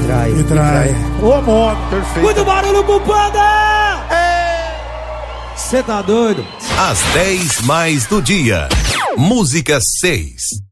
Me trai. Ô, modo. Perfeito. Muito barulho pro Panda! Cê tá doido? Às 10 mais do dia. Música 6.